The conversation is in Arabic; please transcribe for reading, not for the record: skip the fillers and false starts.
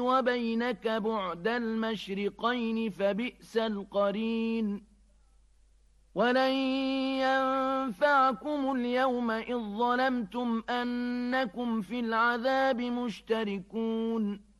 وبينك بعد المشرقين فبئس القرين ولن ينفعكم اليوم إذ ظلمتم أنكم في العذاب مشتركون